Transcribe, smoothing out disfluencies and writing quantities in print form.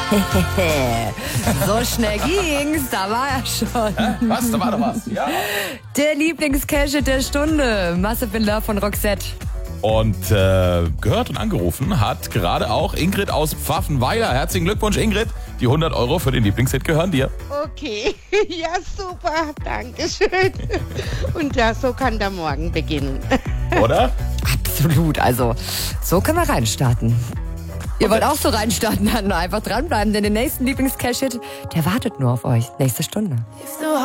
So schnell ging's, da war er schon. Was? Da war doch was. Ja. Der Lieblingscache der Stunde, Massive in Love von Roxette. Und gehört und angerufen hat gerade auch Ingrid aus Pfaffenweiler. Herzlichen Glückwunsch, Ingrid. Die 100 € für den Lieblingshit gehören dir. Okay, ja super, danke schön. Und ja, so kann der Morgen beginnen. Oder? Absolut, also so können wir reinstarten. Ihr wollt auch so reinstarten, dann einfach dranbleiben, denn der nächste Lieblingscache-Hit, der wartet nur auf euch. Nächste Stunde.